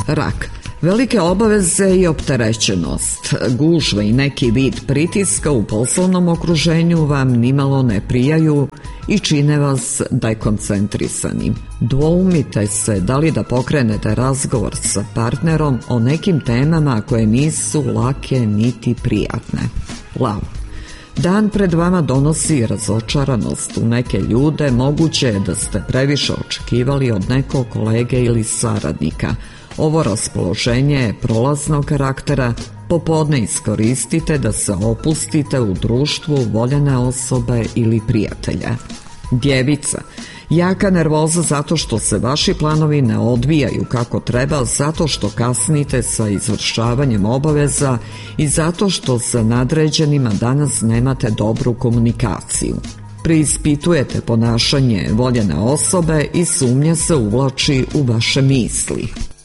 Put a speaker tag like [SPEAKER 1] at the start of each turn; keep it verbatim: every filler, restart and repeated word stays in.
[SPEAKER 1] Rak. Velike obaveze i opterećenost, gužva i neki vid pritiska u poslovnom okruženju vam nimalo ne prijaju i čine vas dekoncentrisanim. Dvoumite se da li da pokrenete razgovor sa partnerom o nekim temama koje nisu lake niti prijatne. Lav. Dan pred vama donosi razočaranost u neke ljude, moguće je da ste previše očekivali od nekog kolege ili saradnika. Ovo raspoloženje je prolaznog karaktera, popodne iskoristite da se opustite u društvu voljene osobe ili prijatelja. Djevica. Jaka nervoza zato što se vaši planovi ne odvijaju kako treba, zato što kasnite sa izvršavanjem obaveza i zato što sa nadređenima danas nemate dobru komunikaciju. Preispitujete ponašanje voljene osobe i sumnja se uvlači u vaše misli.